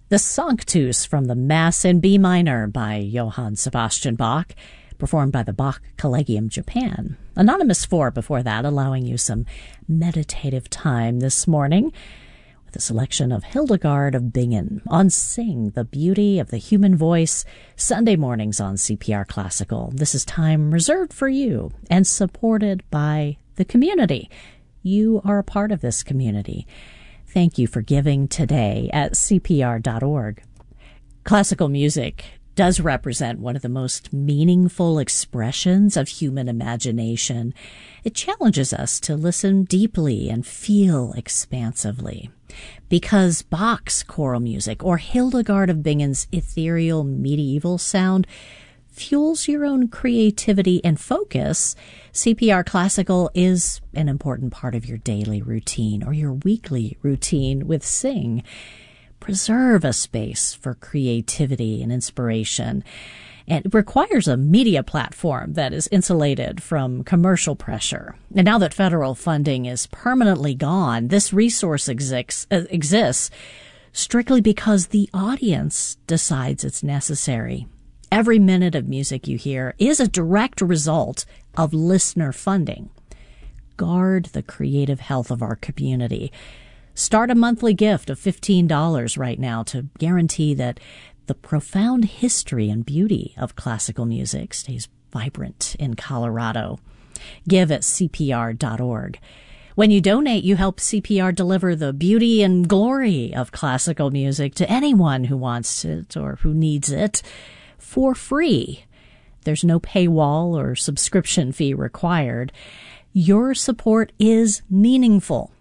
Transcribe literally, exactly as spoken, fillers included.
The Sanctus from the Mass in B minor by Johann Sebastian Bach, performed by the Bach Collegium Japan. Anonymous four before that, allowing you some meditative time this morning with a selection of Hildegard of Bingen on Sing, the Beauty of the Human Voice, Sunday mornings on C P R Classical. This is time reserved for you and supported by the community. You are a part of this community. Thank you for giving today at C P R dot org. Classical music does represent one of the most meaningful expressions of human imagination. It challenges us to listen deeply and feel expansively. Because Bach's choral music or Hildegard of Bingen's ethereal medieval sound fuels your own creativity and focus, C P R Classical is an important part of your daily routine or your weekly routine with Sing. Preserve a space for creativity and inspiration. And it requires a media platform that is insulated from commercial pressure. And now that federal funding is permanently gone, this resource exists, uh, exists strictly because the audience decides it's necessary. Every minute of music you hear is a direct result of listener funding. Guard the creative health of our community. Start a monthly gift of fifteen dollars right now to guarantee that the profound history and beauty of classical music stays vibrant in Colorado. Give at C P R dot org. When you donate, you help C P R deliver the beauty and glory of classical music to anyone who wants it or who needs it for free. There's no paywall or subscription fee required. Your support is meaningful.